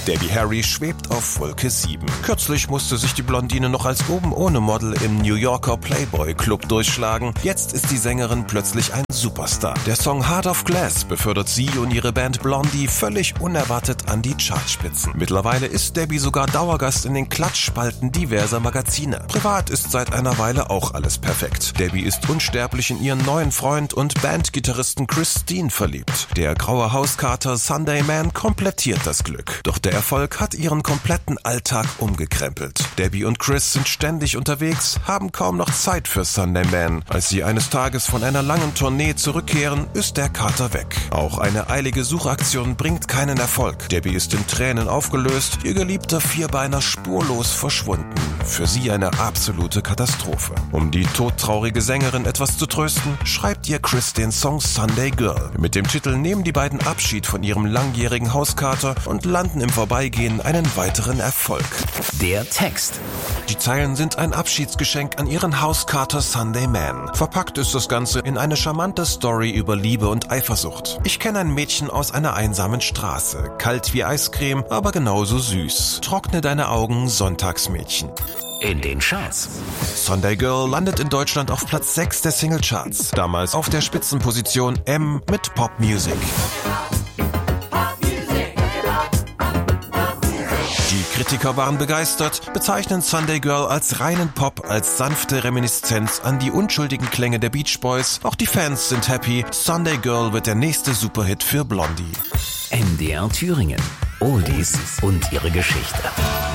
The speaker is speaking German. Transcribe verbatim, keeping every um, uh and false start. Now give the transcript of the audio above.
Debbie Harry schwebt auf Wolke sieben. Kürzlich musste sich die Blondine noch als oben ohne Model im New Yorker Playboy Club durchschlagen. Jetzt ist die Sängerin plötzlich ein Superstar. Der Song Heart of Glass befördert sie und ihre Band Blondie völlig unerwartet an die Chartspitzen. Mittlerweile ist Debbie sogar Dauergast in den Klatschspalten diverser Magazine. Privat ist seit einer Weile auch alles perfekt. Debbie ist unsterblich in ihren neuen Freund und Bandgitarristen Chris Steen verliebt. Der graue Hauskater Sunday Man komplettiert das Glück. Doch der Erfolg hat ihren kompletten Alltag umgekrempelt. Debbie und Chris sind ständig unterwegs, haben kaum noch Zeit für Sunday Man. Als sie eines Tages von einer langen Tournee zurückkehren, ist der Kater weg. Auch eine eilige Suchaktion bringt keinen Erfolg. Debbie ist in Tränen aufgelöst, ihr geliebter Vierbeiner spurlos verschwunden. Für sie eine absolute Katastrophe. Um die todtraurige Sängerin etwas zu trösten, schreibt ihr Chris den Song Sunday Girl. Mit dem Titel nehmen die beiden Abschied von ihrem langjährigen Hauskater und landen im Vorbeigehen einen weiteren Erfolg. Der Text. Die Zeilen sind ein Abschiedsgeschenk an ihren Hauskater Sunday Man. Verpackt ist das Ganze in eine charmante Story über Liebe und Eifersucht. Ich kenne ein Mädchen aus einer einsamen Straße. Kalt wie Eiscreme, aber genauso süß. Trockne deine Augen, Sonntagsmädchen. In den Charts. Sunday Girl landet in Deutschland auf Platz sechs der Singlecharts. Damals auf der Spitzenposition M mit Pop Music. Die Kritiker waren begeistert, bezeichnen Sunday Girl als reinen Pop, als sanfte Reminiszenz an die unschuldigen Klänge der Beach Boys. Auch die Fans sind happy. Sunday Girl wird der nächste Superhit für Blondie. M D R Thüringen. Oldies und ihre Geschichte.